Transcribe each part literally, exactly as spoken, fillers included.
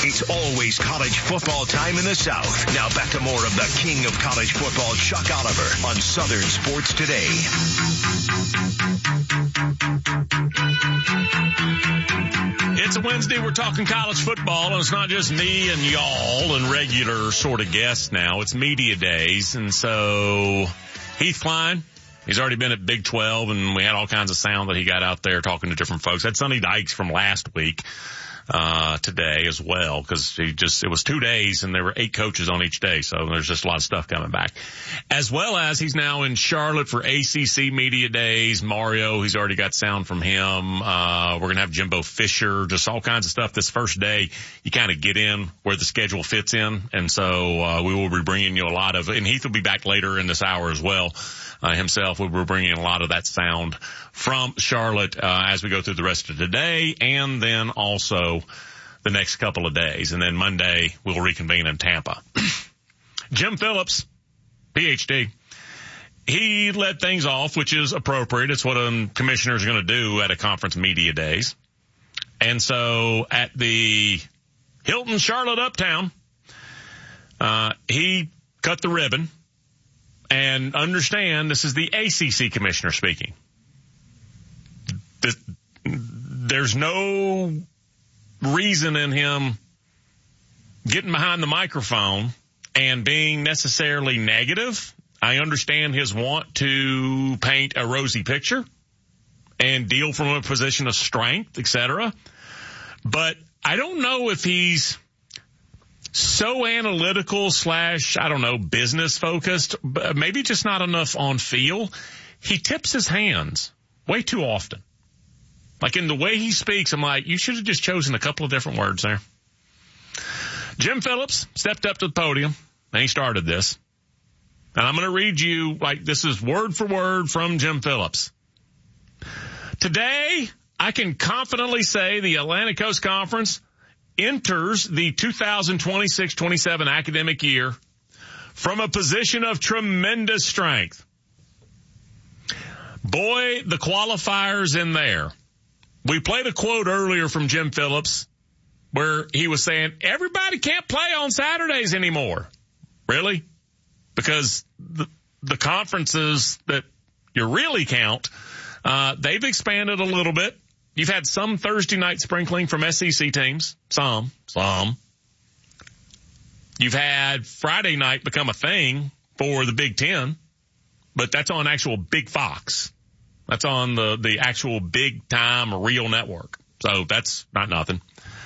It's always college football time in the South. Now back to more of the king of college football, Chuck Oliver, on Southern Sports Today. It's a Wednesday. We're talking college football, and it's not just me and y'all and regular sort of guests now. It's media days, and so Heath Klein, he's already been at Big twelve, and we had all kinds of sound that he got out there talking to different folks. Had Sonny Dykes from last week uh today as well, because he just it was two days and there were eight coaches on each day, so there's just a lot of stuff coming back. As well as he's now in Charlotte for A C C Media Days. Mario, he's already got sound from him. Uh we're gonna have Jimbo Fisher, just all kinds of stuff. This first day, you kind of get in where the schedule fits in, and so uh we will be bringing you a lot of, and Heath will be back later in this hour as well. Uh, himself, we'll be bringing a lot of that sound from Charlotte uh, as we go through the rest of the day, and then also the next couple of days. And then Monday, we'll reconvene in Tampa. Jim Phillips, P H D, he led things off, which is appropriate. It's what a commissioner is going to do at a conference media days. And so at the Hilton Charlotte Uptown, uh, he cut the ribbon. And understand, this is the A C C commissioner speaking. There's no reason in him getting behind the microphone and being necessarily negative. I understand his want to paint a rosy picture and deal from a position of strength, et cetera. But I don't know if he's so analytical slash, I don't know, business focused, but maybe just not enough on feel. He tips his hands way too often. Like in the way he speaks, I'm like, you should have just chosen a couple of different words there. Jim Phillips stepped up to the podium and he started this. And I'm going to read you, like, this is word for word from Jim Phillips. Today, I can confidently say the Atlantic Coast Conference enters the two thousand twenty-six twenty-seven academic year from a position of tremendous strength. Boy, the qualifiers in there. We played a quote earlier from Jim Phillips where he was saying, everybody can't play on Saturdays anymore. Really? Because the, the conferences that you really count, uh, they've expanded a little bit. You've had some Thursday night sprinkling from S E C teams. Some. Some. You've had Friday night become a thing for the Big Ten, but that's on actual Big Fox. That's on the, the actual big-time real network. So that's not nothing.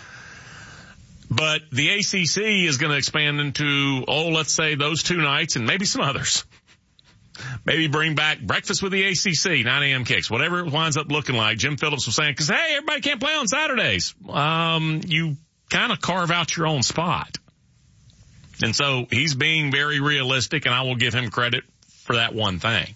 But the A C C is going to expand into, oh, let's say those two nights and maybe some others. Maybe bring back breakfast with the A C C, nine a.m. kicks, whatever it winds up looking like. Jim Phillips was saying, because, hey, everybody can't play on Saturdays. Um, you kind of carve out your own spot. And so he's being very realistic, and I will give him credit for that one thing.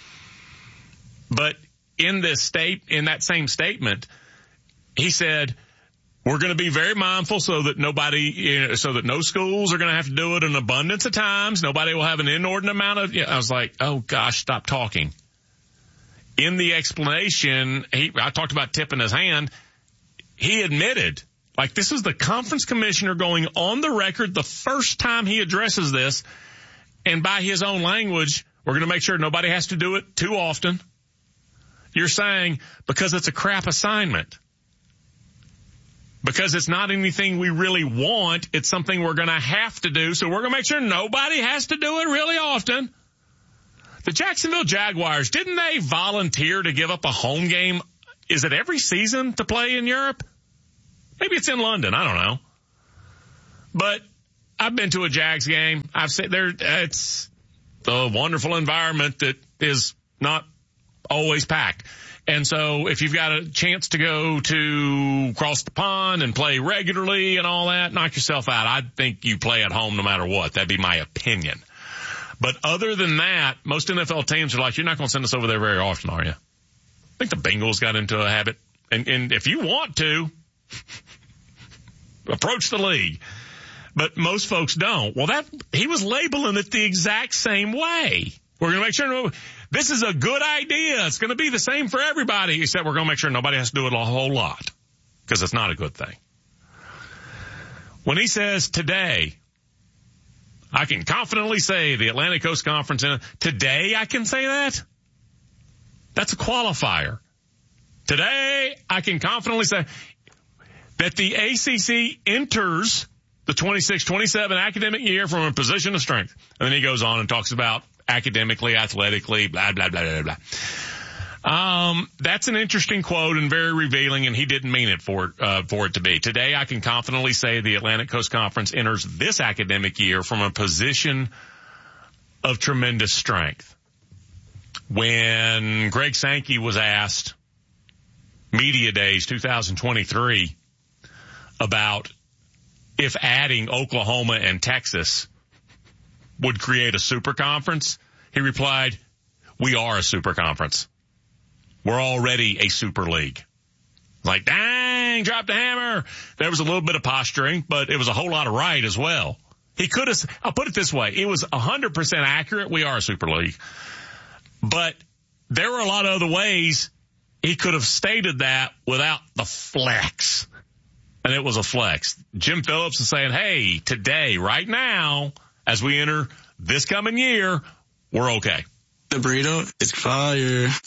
But in this state, in that same statement, he said, we're going to be very mindful so that nobody, you know, so that no schools are going to have to do it in abundance of times. Nobody will have an inordinate amount of, you know, I was like, oh gosh, stop talking. In the explanation, he, I talked about tipping his hand. He admitted, like, this is the conference commissioner going on the record the first time he addresses this. And by his own language, we're going to make sure nobody has to do it too often. You're saying because it's a crap assignment. Because it's not anything we really want. It's something we're going to have to do. So we're going to make sure nobody has to do it really often. The Jacksonville Jaguars, didn't they volunteer to give up a home game? Is it every season to play in Europe? Maybe it's in London. I don't know. But I've been to a Jags game. I've said there, it's the wonderful environment that is not always packed. And so if you've got a chance to go to cross the pond and play regularly and all that, knock yourself out. I think you play at home no matter what. That'd be my opinion. But other than that, most N F L teams are like, you're not going to send us over there very often, are you? I think the Bengals got into a habit. And, and if you want to, approach the league. But most folks don't. Well, that he was labeling it the exact same way. We're going to make sure no, this is a good idea. It's going to be the same for everybody, except we're going to make sure nobody has to do it a whole lot because it's not a good thing. When he says today, I can confidently say the Atlantic Coast Conference, today I can say that? That's a qualifier. Today I can confidently say that the A C C enters the twenty-six twenty-seven academic year from a position of strength. And then he goes on and talks about academically, athletically, blah, blah, blah, blah, blah. Um, that's an interesting quote and very revealing, and he didn't mean it for, uh, for it to be. Today, I can confidently say the Atlantic Coast Conference enters this academic year from a position of tremendous strength. When Greg Sankey was asked, Media Days twenty twenty-three, about if adding Oklahoma and Texas would create a super conference, he replied, we are a super conference. We're already a super league. Like, dang, drop the hammer. There was a little bit of posturing, but it was a whole lot of right as well. He could have, I'll put it this way. It was one hundred percent accurate. We are a super league. But there were a lot of other ways he could have stated that without the flex. And it was a flex. Jim Phillips is saying, hey, today, right now, as we enter this coming year, we're okay. The burrito is fire. Uh,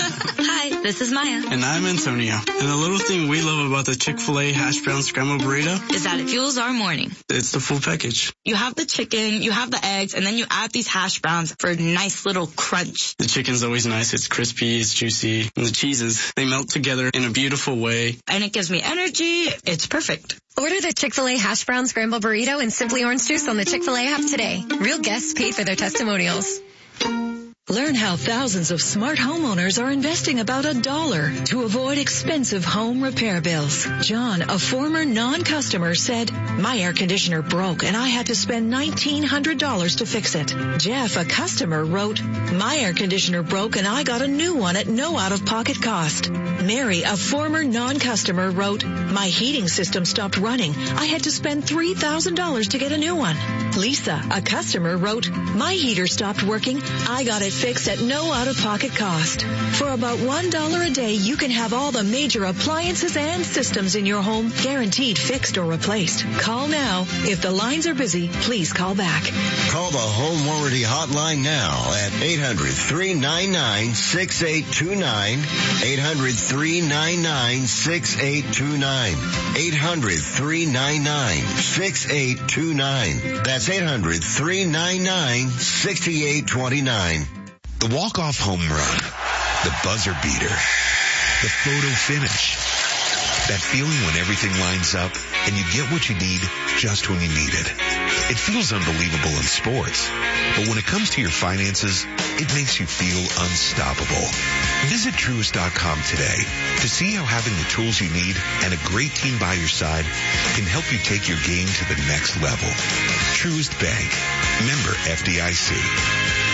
hi, this is Maya. And I'm Antonio. And the little thing we love about the Chick-fil-A hash brown scrambled burrito is that it fuels our morning. It's the full package. You have the chicken, you have the eggs, and then you add these hash browns for a nice little crunch. The chicken's always nice. It's crispy, it's juicy. And the cheeses, they melt together in a beautiful way. And it gives me energy. It's perfect. Order the Chick-fil-A hash brown scrambled burrito and Simply Orange Juice on the Chick-fil-A app today. Real guests paid for their testimonials. Learn how thousands of smart homeowners are investing about a dollar to avoid expensive home repair bills. John, a former non-customer, said, my air conditioner broke and I had to spend nineteen hundred dollars to fix it. Jeff, a customer, wrote, my air conditioner broke and I got a new one at no out-of-pocket cost. Mary, a former non-customer, wrote, my heating system stopped running. I had to spend three thousand dollars to get a new one. Lisa, a customer, wrote, my heater stopped working. I got it fixed at no out-of-pocket cost. For about one dollar a day, you can have all the major appliances and systems in your home guaranteed fixed or replaced. Call now. If the lines are busy, please call back. Call the Home Warranty Hotline now at eight hundred, three nine nine, six eight two nine, eight hundred, three nine nine, six eight two nine, eight hundred, three nine nine, six eight two nine. That's eight hundred, three nine nine, six eight two nine. The walk-off home run, the buzzer beater, the photo finish. That feeling when everything lines up and you get what you need just when you need it. It feels unbelievable in sports, but when it comes to your finances, it makes you feel unstoppable. Visit Truist dot com today to see how having the tools you need and a great team by your side can help you take your game to the next level. Truist Bank. Member F D I C.